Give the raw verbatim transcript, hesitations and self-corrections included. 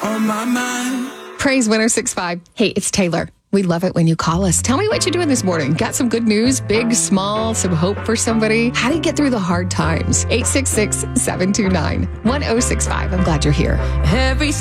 on my mind. Praise Winner six five. Hey, it's Taylor. We love it when you call us. Tell me what you're doing this morning. Got some good news, big, small, some hope for somebody? How do you get through the hard times? eight six six, seven two nine, one oh six five. I'm glad you're here. Every